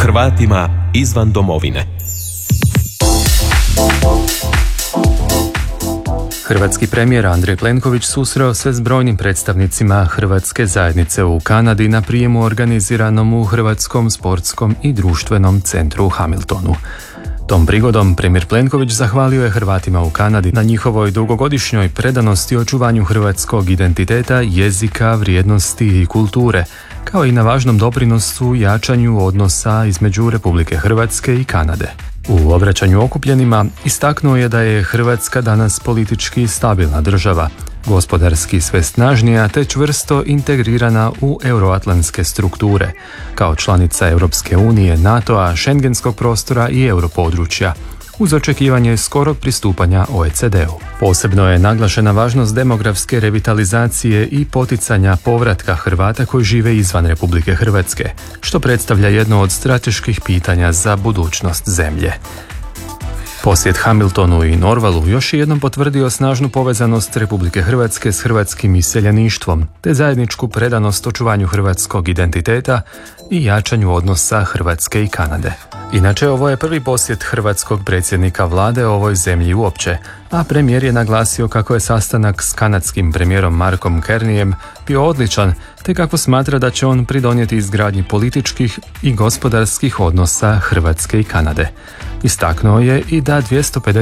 Hrvatima izvan domovine. Hrvatski premijer Andrej Plenković susreo se s brojnim predstavnicima hrvatske zajednice u Kanadi na prijemu organiziranom u Hrvatskom sportskom i društvenom centru u Hamiltonu. Tom prigodom premijer Plenković zahvalio je Hrvatima u Kanadi na njihovoj dugogodišnjoj predanosti očuvanju hrvatskog identiteta, jezika, vrijednosti i kulture, kao i na važnom doprinosu jačanju odnosa između Republike Hrvatske i Kanade. U obraćanju okupljenima istaknuo je da je Hrvatska danas politički stabilna država, gospodarski sve snažnija te čvrsto integrirana u euroatlantske strukture, kao članica Europske unije, NATO-a, šengenskog prostora i europodručja, uz očekivanje skorog pristupanja OECD-u. Posebno je naglašena važnost demografske revitalizacije i poticanja povratka Hrvata koji žive izvan Republike Hrvatske, što predstavlja jedno od strateških pitanja za budućnost zemlje. Posjet Hamiltonu i Norvalu još je jednom potvrdio snažnu povezanost Republike Hrvatske s hrvatskim iseljeništvom, te zajedničku predanost očuvanju hrvatskog identiteta i jačanju odnosa Hrvatske i Kanade. Inače, ovo je prvi posjet hrvatskog predsjednika vlade ovoj zemlji uopće, a premijer je naglasio kako je sastanak s kanadskim premijerom Markom Carneyem bio odličan, te kako smatra da će on pridonijeti izgradnji političkih i gospodarskih odnosa Hrvatske i Kanade. Istaknuo je i da 250